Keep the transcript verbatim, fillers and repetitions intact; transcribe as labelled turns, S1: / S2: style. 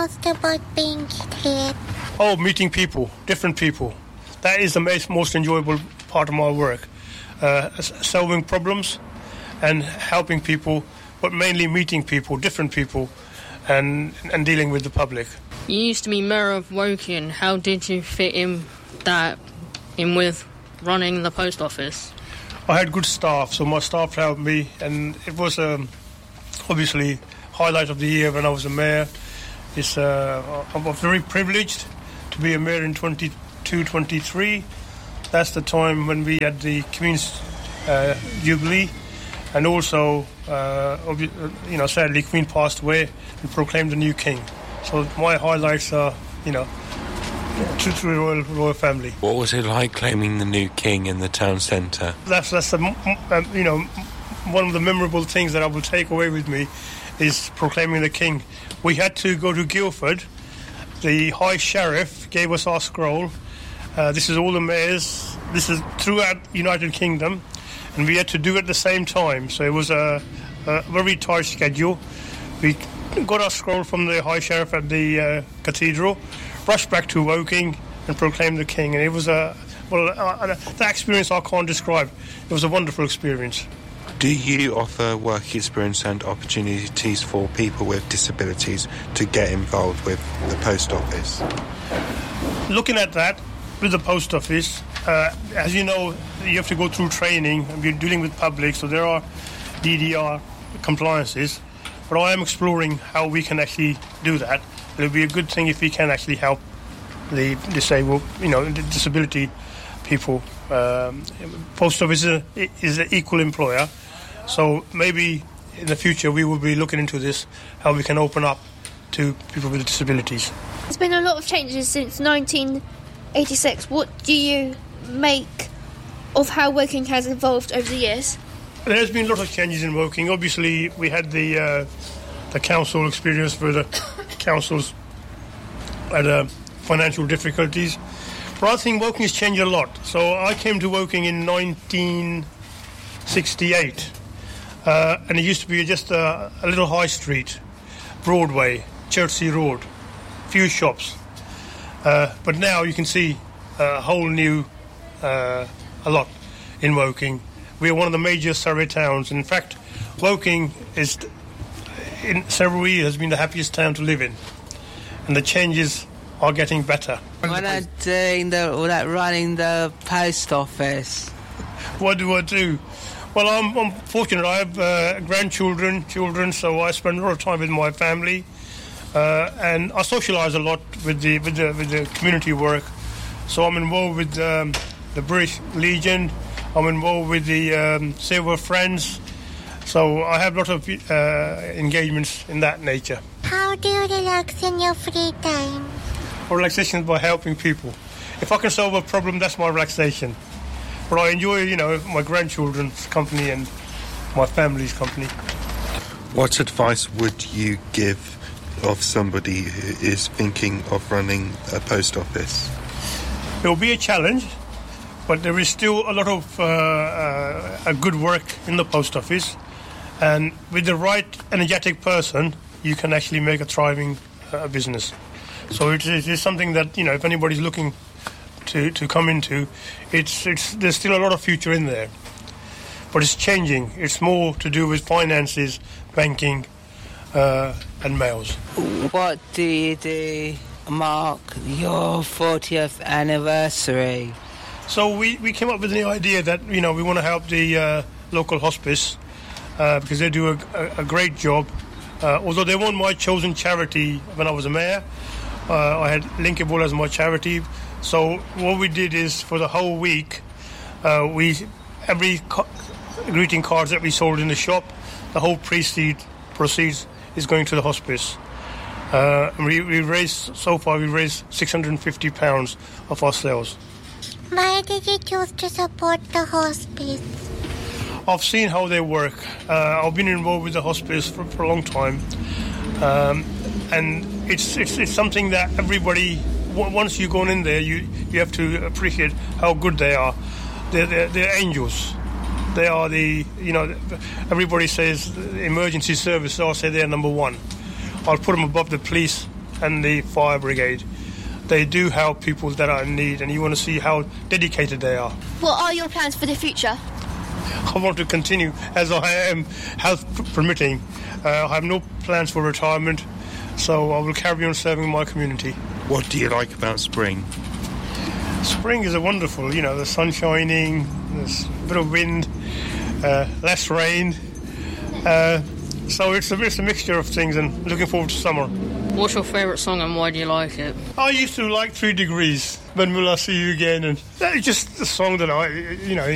S1: Most about being here.
S2: Oh, meeting people, different people. That is the most, most enjoyable part of my work. Uh, solving problems and helping people, but mainly meeting people, different people, and and dealing with the public.
S3: You used to be mayor of Woking. How did you fit in that in with running the post office?
S2: I had good staff, so my staff helped me, and it was um, obviously highlight of the year when I was a mayor. It's, uh, I'm very privileged to be a mayor in twenty-two twenty-three. That's the time when we had the Queen's uh, Jubilee, and also, uh, you know, sadly, Queen passed away and proclaimed a new king. So my highlights are, you know, to the royal, royal family.
S4: What was it like claiming the new king in the town centre?
S2: That's, that's a, um, you know, one of the memorable things that I will take away with me is proclaiming the king. We had to go to Guildford. The High Sheriff gave us our scroll. Uh, this is all the mayors. This is throughout United Kingdom, and we had to do it at the same time. So it was a, a very tight schedule. We got our scroll from the High Sheriff at the uh, cathedral, rushed back to Woking and proclaimed the king. And it was a, well, uh, that experience I can't describe. It was a wonderful experience.
S4: Do you offer work experience and opportunities for people with disabilities to get involved with the post office?
S2: Looking at that, with the post office, uh, as you know, you have to go through training, and we're dealing with public, so there are D D R compliances. But I am exploring how we can actually do that. It would be a good thing if we can actually help the disabled, you know, the disability people. Um, post office is, a, is an equal employer, so maybe in the future we will be looking into this, how we can open up to people with disabilities.
S5: There's been a lot of changes since nineteen eighty-six. What do you make of how Woking has evolved over the years?
S2: There has been a lot of changes in Woking. Obviously, we had the uh, the council experience where the councils had uh, financial difficulties. But I think Woking has changed a lot. So I came to Woking in nineteen sixty-eight, uh, and it used to be just a, a little high street, Broadway, Chertsey Road, few shops. Uh, but now you can see a whole new, uh, a lot in Woking. We are one of the major survey towns. In fact, Woking is, in several years, has been the happiest town to live in. And the changes are getting better.
S6: What are doing the, all that running the post office?
S2: What do I do? Well, I'm, I'm fortunate. I have uh, grandchildren, children, so I spend a lot of time with my family. Uh, and I socialise a lot with the, with the with the community work. So I'm involved with um, the British Legion. I'm involved with the um, Silver Friends. So I have a lot of uh, engagements in that nature.
S1: How do you relax in your free time?
S2: Relaxation is by helping people. If I can solve a problem, that's my relaxation. But I enjoy, you know, my grandchildren's company and my family's company.
S4: What advice would you give of somebody who is thinking of running a post office?
S2: It will be a challenge, but there is still a lot of uh, uh, a good work in the post office, and with the right energetic person, you can actually make a thriving uh, business. So it is, it is something that, you know, if anybody's looking to, to come into, it's it's there's still a lot of future in there, but it's changing. It's more to do with finances, banking, uh, and mails.
S6: What do you do, mark your fortieth anniversary?
S2: So we, we came up with the idea that, you know, we want to help the uh, local hospice uh, because they do a, a, a great job. Uh, although they weren't my chosen charity when I was a mayor, uh, I had Linkable as my charity. So what we did is for the whole week, uh, we every co- greeting cards that we sold in the shop, the whole proceeds proceeds is going to the hospice. Uh, we, we raised, so far we raised six hundred fifty pounds of our sales.
S1: Why did you choose to support the hospice?
S2: I've seen how they work. Uh, I've been involved with the hospice for, for a long time. Um, and it's, it's it's something that everybody, w- once you've gone in there, you, you have to appreciate how good they are. They're, they're, they're angels. They are the, you know, everybody says emergency service, so I'll say they're number one. I'll put them above the police and the fire brigade. They do help people that are in need, and you want to see how dedicated they are.
S5: What are your plans for the future?
S2: I want to continue as I am, health permitting. Uh, I have no plans for retirement, so I will carry on serving my community.
S4: What do you like about spring?
S2: Spring is a wonderful, you know, the sun shining, there's a bit of wind, uh, less rain. Uh, so it's a, it's a mixture of things, and looking forward to summer.
S3: What's your favourite song and why do you like it?
S2: I used to like Three Degrees, When Will I See You Again, and that's just the song that I, you know,